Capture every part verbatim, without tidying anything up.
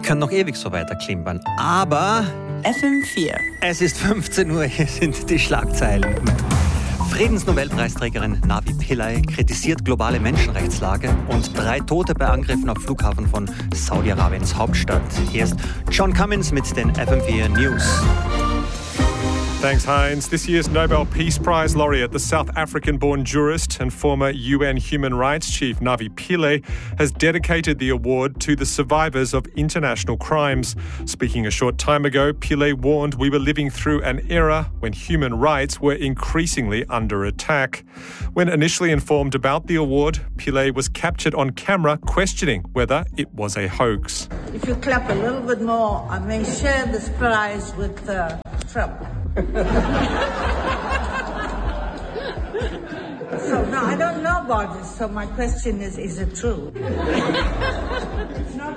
können noch ewig so weiter klimpern. Aber F M vier. Es ist fünfzehn Uhr, hier sind die Schlagzeilen. Friedensnobelpreisträgerin Navi Pillay kritisiert globale Menschenrechtslage und drei Tote bei Angriffen auf Flughafen von Saudi-Arabiens Hauptstadt. Hier ist John Cummins mit den F M vier News. Thanks, Heinz. This year's Nobel Peace Prize laureate, the South African-born jurist and former U N Human Rights Chief Navi Pillay, has dedicated the award to the survivors of international crimes. Speaking a short time ago, Pillay warned we were living through an era when human rights were increasingly under attack. When initially informed about the award, Pillay was captured on camera questioning whether it was a hoax. If you clap a little bit more, I may share this prize with uh, Trump. So, no, I don't know about this, so my question is, is it true? It's not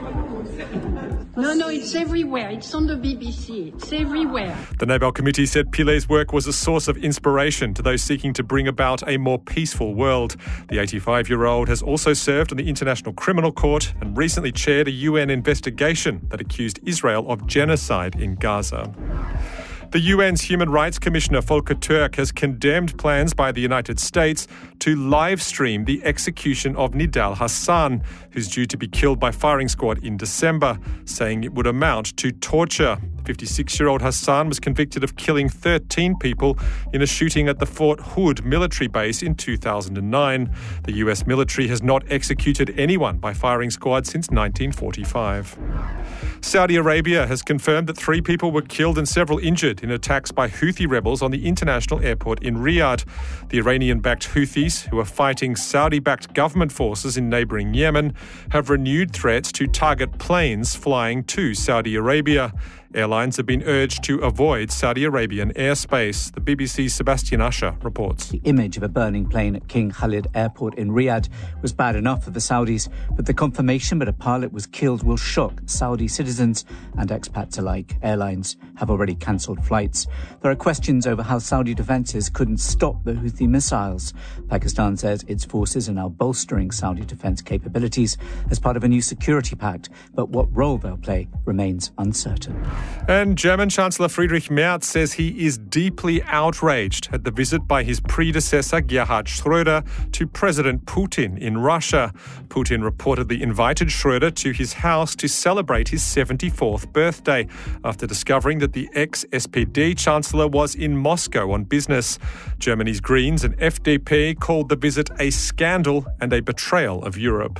No, no, it's everywhere. It's on the B B C. It's everywhere. The Nobel Committee said Pillay's work was a source of inspiration to those seeking to bring about a more peaceful world. The eighty-five-year-old has also served on the International Criminal Court and recently chaired a U N investigation that accused Israel of genocide in Gaza. The U N's Human Rights Commissioner Volker Turk has condemned plans by the United States to live stream the execution of Nidal Hassan, who's due to be killed by firing squad in December, saying it would amount to torture. fifty-six-year-old Hassan was convicted of killing thirteen people in a shooting at the Fort Hood military base in two thousand nine. The U S military has not executed anyone by firing squad since nineteen forty-five. Saudi Arabia has confirmed that three people were killed and several injured in attacks by Houthi rebels on the international airport in Riyadh. The Iranian-backed Houthis, who are fighting Saudi-backed government forces in neighbouring Yemen, have renewed threats to target planes flying to Saudi Arabia. Airlines have been urged to avoid Saudi Arabian airspace. The B B C's Sebastian Usher reports. The image of a burning plane at King Khalid Airport in Riyadh was bad enough for the Saudis, but the confirmation that a pilot was killed will shock Saudi citizens and expats alike. Airlines have already cancelled flights. There are questions over how Saudi defences couldn't stop the Houthi missiles. Pakistan says its forces are now bolstering Saudi defence capabilities as part of a new security pact, but what role they'll play remains uncertain. And German Chancellor Friedrich Merz says he is deeply outraged at the visit by his predecessor Gerhard Schröder to President Putin in Russia. Putin reportedly invited Schröder to his house to celebrate his seventy-fourth birthday after discovering that the ex-S P D Chancellor was in Moscow on business. Germany's Greens and F D P called the visit a scandal and a betrayal of Europe.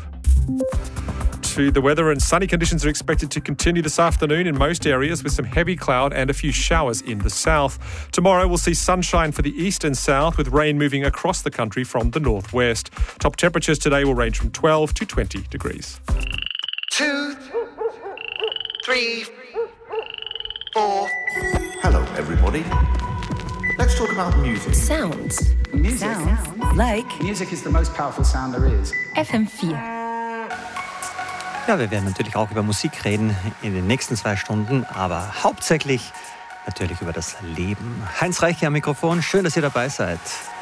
To the weather, and sunny conditions are expected to continue this afternoon in most areas with some heavy cloud and a few showers in the south. Tomorrow we'll see sunshine for the east and south with rain moving across the country from the northwest. Top temperatures today will range from twelve to twenty degrees. Two, three, four. Hello, everybody. Let's talk about music. Sounds. Music. Sounds. Like. Music is the most powerful sound there is. F M vier. Ja, wir werden natürlich auch über Musik reden in den nächsten zwei Stunden, aber hauptsächlich natürlich über das Leben. Heinz Reiche am Mikrofon, schön, dass ihr dabei seid.